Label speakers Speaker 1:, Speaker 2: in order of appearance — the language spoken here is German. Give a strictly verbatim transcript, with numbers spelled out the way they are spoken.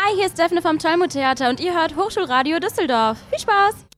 Speaker 1: Hi, hier ist Stephanie vom Talmud Theater und ihr hört Hochschulradio Düsseldorf. Viel Spaß!